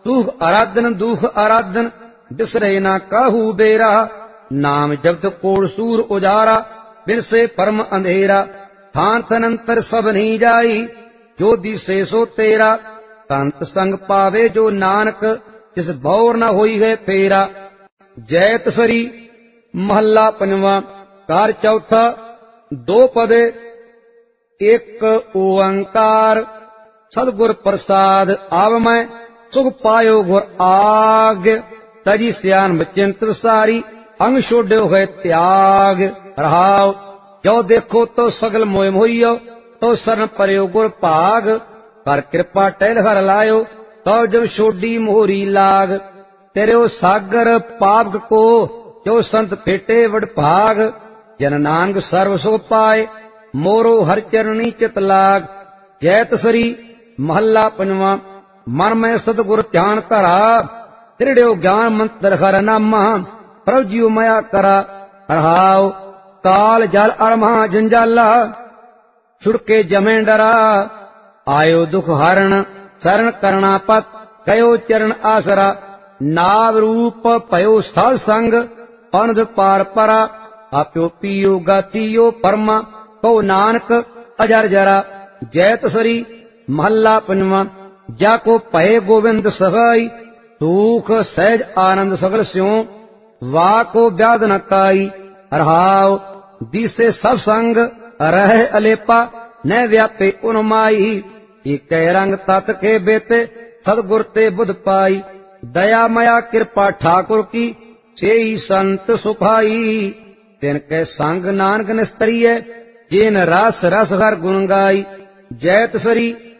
सूख आराधन दुख आराधन बिसरे ना काहू बेरा। नाम जगत कोड़ सूर उजारा बिन से परम अंधेरा। थान थनंतर सब नहीं जाई जो दिसे सो तेरा। संत संग पावे जो नानक तिस भौर न होई है फेरा। जैत सरी महला पंजवा। कार चौथा दो पदे एक ओंकार। सदगुर प्रसाद आव मैं सुख पायो गुर आग। तजी सियान बचिंत सारी अंग छोड्यो है त्याग। रहाव जो देखो तो सगल मोय मोहियो तो शरण परयो गुर भाग। कर कृपा टहल हर लायो तो जब छोडी मोहरी लाग। तेरे सागर पाप को जो संत फेटे वड भाग। जन नानक सर्व सो पाए मोरो हर चरणी चित लाग। जैत सरी महला पंजवा। मन में सतगुर ध्यान धरा त्रिड़्यो ज्ञान मंत्र हर नामा। प्रभु जीव मया करा। रहाव काल जल अरमा जंजाला छुड़के जमे डरा। आयो दुख हरण शरण करना पत कयो चरण आसरा। नाव रूप पयो साध संग पनद पार परा। आप्यो पियो गातियो परमा को नानक अजर जरा। जैत सरी महला पंजवा। जाको पहे गोविंद सहाई सुख सहज आनंद सगल स्यों। वा को व्याध न काई। रहाव दिसे सब संग रहे अलेपा न व्यापे उन्माई। एक रंग तत के बेते सदगुर ते बुध पाई। दया मया कृपा ठाकुर की सेई संत सुभाई। तिनके संग नानक निस्तरिय जिन रस रस हर गुण गाई। जैत सरी